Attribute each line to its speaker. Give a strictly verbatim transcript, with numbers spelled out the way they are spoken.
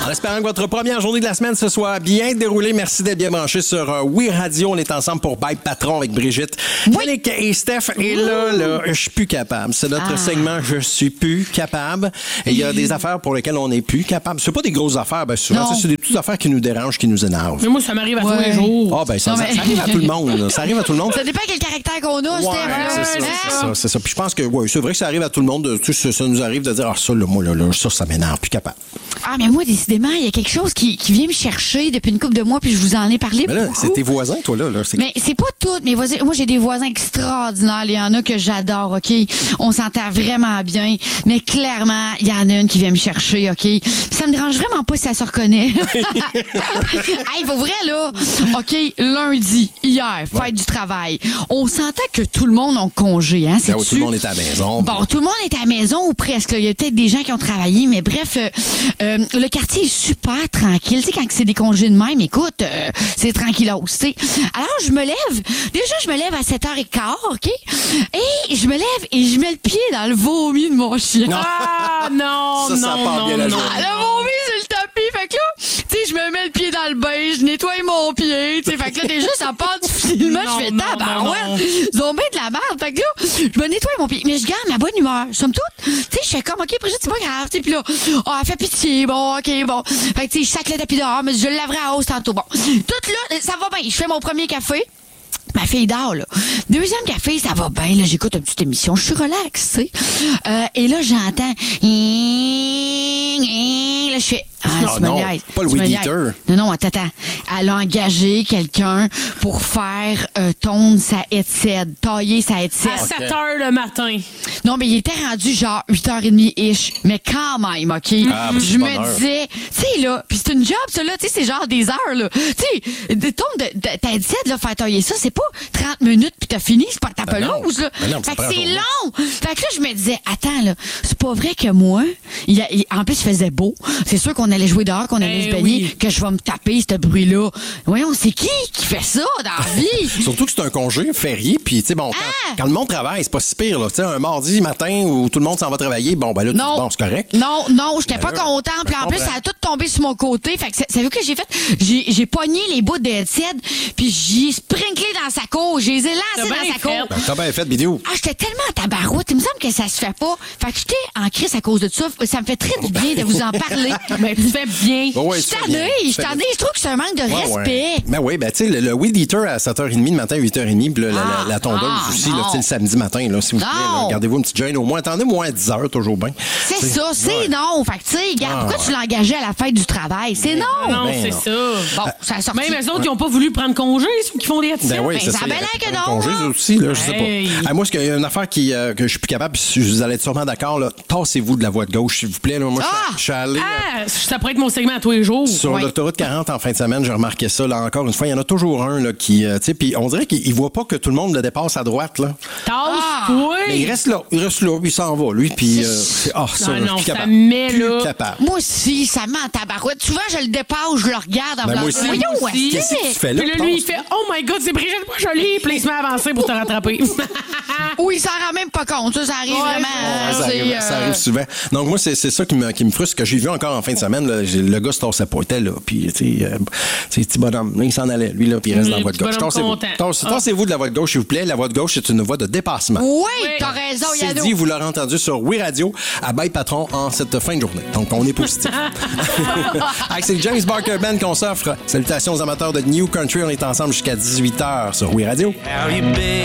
Speaker 1: En espérant que votre première journée de la semaine se soit bien déroulée. Merci d'être bien branché sur euh, Oui Radio. On est ensemble pour Bye Patron avec Brigitte, Yannick et Steph. Et là, là, je suis plus capable. C'est notre
Speaker 2: Ah.
Speaker 1: segment Je suis plus capable. Et il y a des affaires pour lesquelles on n'est plus capable. C'est pas des grosses affaires, ben souvent,
Speaker 2: Non.
Speaker 1: c'est des petites affaires qui nous dérangent, qui nous énervent.
Speaker 3: Mais moi, ça m'arrive à
Speaker 2: Ouais.
Speaker 3: tous les jours.
Speaker 1: Ah, ben ça,
Speaker 2: Non,
Speaker 1: ça,
Speaker 2: mais-
Speaker 1: ça arrive à tout le monde. là. Ça arrive à tout le monde.
Speaker 2: Ça dépend quel caractère qu'on a,
Speaker 1: Ouais,
Speaker 2: Steph.
Speaker 1: c'est ça,
Speaker 2: Hein?
Speaker 1: c'est ça, c'est ça. Puis je pense que ouais, c'est vrai que ça arrive à tout le monde. Tu sais, ça, ça nous arrive de dire ah ça là, moi là, là ça ça m'énerve, plus capable.
Speaker 2: Ah, mais moi, décidément, il y a quelque chose qui, qui vient me chercher depuis une couple de mois, puis je vous en ai parlé
Speaker 1: Mais là,
Speaker 2: beaucoup.
Speaker 1: c'est tes voisins toi là, là. C'est...
Speaker 2: Mais c'est pas toutes mes voisins. Moi, j'ai des voisins extraordinaires. Il y en a que j'adore, OK? On s'entend vraiment bien. Mais clairement, il y en a une qui vient me chercher, OK? Puis ça me dérange vraiment pas si ça se reconnaît. Hey, pour vrai, là, OK, lundi, hier, fête
Speaker 1: Ouais.
Speaker 2: du travail. On s'entend que tout le monde a congé, hein?
Speaker 1: Ben oui,
Speaker 2: C'est-tu?
Speaker 1: tout le monde est à la maison.
Speaker 2: Bon, tout le monde est à la maison ou presque. là. Il y a peut-être des gens qui ont travaillé, mais bref, euh, euh, le quartier est super tranquille. Tu sais, quand c'est des congés de même, écoute, euh, c'est tranquillos, tu sais. Alors, je me lève. Déjà, je me lève à sept heures quinze, OK? Et je me lève et je mets le pied dans le vomi de mon chien.
Speaker 3: Ah, non,
Speaker 1: Ça, ça
Speaker 3: non,
Speaker 1: part
Speaker 3: non,
Speaker 1: bien la
Speaker 3: non.
Speaker 1: journée.
Speaker 2: Ah, le vomi sur le tapis. Fait que là, tu sais, je me mets le pied dans le bain, je nettoie mon pied, tu sais. Fait que là, déjà, ça part difficilement.
Speaker 3: Non,
Speaker 2: Je fais
Speaker 3: non,
Speaker 2: tabarouette.
Speaker 3: non, non.
Speaker 2: Ils ont bien de la merde. Fait que là, je me nettoie mon pied. Mais je garde ma bonne humeur. Somme toute, tu sais, je fais comme, OK, Brigitte, c'est pas grave. Tu sais, puis là, oh, elle fait pitié. Bon, OK, bon. Fait que, tu sais, je sac le tapis dehors, mais je le laverai à hausse tantôt. Bon. Tout là, ça va bien. Je fais mon premier café. Ma fille dort, là. Deuxième café, ça va bien. Là, j'écoute une petite émission. Je suis relax, tu sais. Euh, et là, j'entends... Là, je fais... Ah,
Speaker 1: Ah,
Speaker 2: tu me
Speaker 1: non,
Speaker 2: niaises.
Speaker 1: pas le
Speaker 2: Tu me
Speaker 1: weed
Speaker 2: niaises.
Speaker 1: eater.
Speaker 2: Non, non, attends, attends. Elle a engagé quelqu'un pour faire euh, tondre sa headset, tailler sa headset.
Speaker 3: À sept heures le matin.
Speaker 2: Non, mais il était rendu genre huit heures trente-ish. Mais quand même, OK?
Speaker 1: Ah, mais c'est
Speaker 2: je
Speaker 1: bonne heure.
Speaker 2: me disais, tu sais, là, pis c'est une job, ça, là, tu sais, c'est genre des heures, là. Tu sais, de ton de, de, ta headset, là, faire tailler ça, c'est pas trente minutes puis t'as fini, c'est pas ta
Speaker 1: Ben non.
Speaker 2: pelouse, là.
Speaker 1: Ben non,
Speaker 2: fait
Speaker 1: ça
Speaker 2: que
Speaker 1: prend
Speaker 2: c'est
Speaker 1: un
Speaker 2: long. Fait que là, je me disais, attends, là, c'est pas vrai que moi, il y a, il- en plus, il faisait beau. C'est sûr qu'on allait jouer dehors, qu'on allait
Speaker 3: Ben
Speaker 2: se baigner,
Speaker 3: oui.
Speaker 2: que je vais me taper ce bruit-là. Voyons, c'est qui qui fait ça dans la vie?
Speaker 1: Surtout que c'est un congé férié, puis tu sais bon, quand,
Speaker 2: Ah!
Speaker 1: quand le monde travaille, c'est pas si pire là. Tu sais, un mardi matin où tout le monde s'en va travailler, bon ben là, tu-
Speaker 2: Non.
Speaker 1: bon c'est correct.
Speaker 2: Non, non, j'étais pas
Speaker 1: là,
Speaker 2: contente. Puis
Speaker 1: je
Speaker 2: en plus,
Speaker 1: comprends.
Speaker 2: ça a tout tombé sur mon côté. Fait que ça- savez-vous que j'ai fait? J'ai, j'ai pogné les bouts de headset, puis j'y ai sprinklé dans sa cour. J'ai les ai
Speaker 3: T'as
Speaker 2: lancés
Speaker 3: bien
Speaker 2: dans sa
Speaker 3: fait.
Speaker 2: cour.
Speaker 1: Ben, t'as bien fait vidéo.
Speaker 2: Ah, j'étais tellement en tabarouette. Il me semble que ça se fait pas. Fait que j'étais en crise à cause de ça. Ça me fait très du bien de vous en parler.
Speaker 3: Mais tu fais bien.
Speaker 1: Oh, ouais,
Speaker 2: Je suis
Speaker 1: tu fais bien.
Speaker 2: tannée, je
Speaker 1: Tu
Speaker 2: suis
Speaker 1: fais
Speaker 2: tannée. Je trouve que c'est un manque de
Speaker 1: Ouais,
Speaker 2: respect.
Speaker 1: ouais. Ben oui, ben tu sais, le, le weed eater à sept heures trente le matin, huit heures trente, puis là, la,
Speaker 2: Ah,
Speaker 1: la, la tondeuse
Speaker 2: ah,
Speaker 1: aussi, là,
Speaker 2: non.
Speaker 1: tu sais, le samedi matin, là, si vous
Speaker 2: Non.
Speaker 1: plaît, là, gardez-vous une petite gêne au moins. Attendez moins à dix heures, toujours bien.
Speaker 2: C'est
Speaker 1: T'sais,
Speaker 2: ça, c'est
Speaker 1: ouais.
Speaker 2: non. Fait que, tu sais, regarde,
Speaker 1: Ah,
Speaker 2: pourquoi
Speaker 1: ouais.
Speaker 2: tu l'as engagé à la fête du travail? C'est non.
Speaker 3: Non,
Speaker 1: Ben
Speaker 3: c'est
Speaker 1: non.
Speaker 3: ça.
Speaker 2: Bon, ça a sorti.
Speaker 3: Même eux autres, ils n'ont pas voulu prendre congé, ceux qui font des headsets.
Speaker 1: Ben oui,
Speaker 2: Ben,
Speaker 1: c'est
Speaker 2: ça
Speaker 1: ça.
Speaker 2: a
Speaker 1: il
Speaker 2: bien
Speaker 1: y
Speaker 2: l'air que
Speaker 1: plein de
Speaker 2: non,
Speaker 1: congés
Speaker 2: hein.
Speaker 1: aussi, là, je sais
Speaker 3: Hey.
Speaker 1: pas. Ah, moi, il y a une affaire qui, euh, que je suis plus capable, puis vous allez être sûrement d'accord, là. Tassez-vous de la voie de gauche, s'il vous plaît, là. Moi, je suis-
Speaker 2: Ah!
Speaker 1: je suis allé. là,
Speaker 3: Ah, ça pourrait être mon segment à tous les jours.
Speaker 1: Sur
Speaker 2: Ouais.
Speaker 1: l'autoroute quarante en fin de semaine, j'ai remarqué ça. Là, encore une fois, il y en a toujours un là, qui, euh, tu sais, puis on dirait qu'il il voit pas que tout le monde le dépasse à droite. Là.
Speaker 3: Tasse-toi.
Speaker 1: Mais il reste là, il reste là, puis il s'en va, lui. Puis, euh, c'est- ah, ça,
Speaker 3: Non,
Speaker 1: là, je
Speaker 3: non,
Speaker 1: suis plus
Speaker 3: ça
Speaker 1: capable.
Speaker 3: met,
Speaker 1: Plus
Speaker 3: là.
Speaker 1: capable.
Speaker 2: Moi aussi, ça me met en tabarouette. Souvent, je le dépasse, je le regarde en
Speaker 1: Ben,
Speaker 2: me
Speaker 1: moi
Speaker 2: disant,
Speaker 1: aussi.
Speaker 2: voyons,
Speaker 3: Moi aussi.
Speaker 2: est-ce
Speaker 1: Qu'est-ce que tu fais là?
Speaker 3: Puis là, lui, il
Speaker 1: Passe.
Speaker 3: fait Oh my God, c'est Brigitte, moi jolie. Puis là, il se met à avancer pour te rattraper.
Speaker 2: Oui, il s'en rend même pas compte. Ça, ça arrive
Speaker 3: Ouais,
Speaker 2: vraiment.
Speaker 3: ouais,
Speaker 2: hein,
Speaker 1: ça,
Speaker 2: c'est,
Speaker 1: arrive,
Speaker 2: euh,
Speaker 1: ça arrive souvent. Donc, moi, c'est c'est ça qui me, qui me frustre, que j'ai vu encore en fin de semaine. Là, J'ai- le gars se tassait pas, il était là. Puis, tu sais, euh, tu sais, petit bonhomme, là, il s'en allait, lui, là, puis il reste
Speaker 3: Mm,
Speaker 1: dans la voie de
Speaker 3: petit
Speaker 1: gauche.
Speaker 3: bonhomme
Speaker 1: Tassez-vous.
Speaker 3: content.
Speaker 1: Tassez-
Speaker 3: Ah.
Speaker 1: Tassez-vous de la voie de gauche, s'il vous plaît. La voie de gauche, c'est une voie de dépassement.
Speaker 2: Oui,
Speaker 3: Oui.
Speaker 2: t'as raison,
Speaker 1: C'est
Speaker 2: Yannou.
Speaker 1: dit, vous l'aurez entendu sur Oui Radio à Bye Patron en cette fin de journée. Donc, on est positif. Hey, c'est le James Barker Band qu'on s'offre. Salutations aux amateurs de New Country. On est ensemble jusqu'à dix-huit heures sur Oui Radio.